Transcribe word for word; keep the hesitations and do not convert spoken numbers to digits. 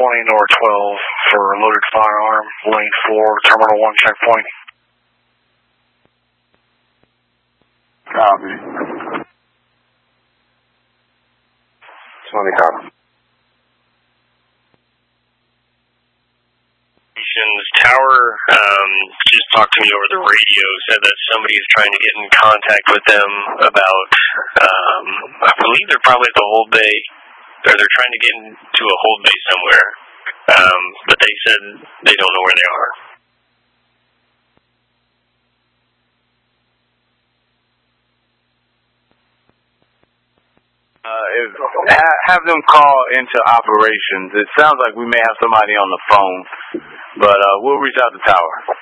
twenty Nor twelve for loaded firearm, lane four, terminal one checkpoint. Copy. twenty copy. Tower um, just talked to me over the radio, said that somebody is trying to get in contact with them about, um, I believe they're probably at the hold bay, or they're trying to get into a hold bay somewhere, um, but they said they don't know where they are. Uh, if, ha, have them call into operations. It sounds like we may have somebody on the phone, but uh, we'll reach out to Tower.